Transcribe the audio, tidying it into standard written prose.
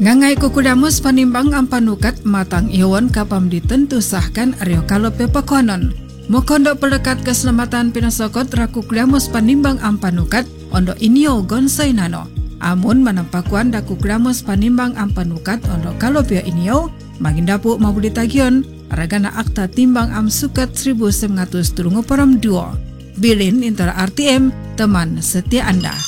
Ngangai kukudamus panimbang ampanukat matang iwan kapam ditentu sahkan Aryo Kalope Pakonon. Mukondok pelekat keselamatan pinasokot rakukudamus panimbang ampanukat ondo inio gonsainano. Amun manampakuan dakukudamus panimbang ampanukat ondo Kalopio inio mangindapu mabuli tagion ragana akta timbang sukat 1972. Bilin intara RTM teman setia Anda.